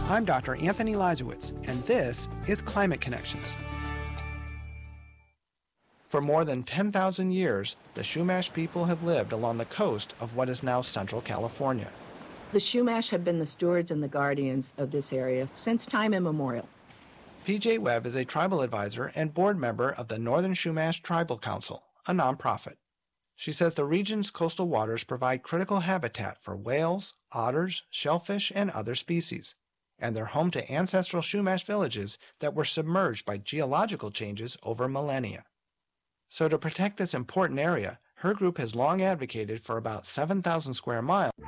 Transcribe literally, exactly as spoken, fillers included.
I'm Doctor Anthony Lajewicz, and this is Climate Connections. For more than ten thousand years, the Chumash people have lived along the coast of what is now Central California. The Chumash have been the stewards and the guardians of this area since time immemorial. P J Webb is a tribal advisor and board member of the Northern Chumash Tribal Council, a nonprofit. She says the region's coastal waters provide critical habitat for whales, otters, shellfish, and other species, and they're home to ancestral Chumash villages that were submerged by geological changes over millennia. So to protect this important area, her group has long advocated for about seven thousand square miles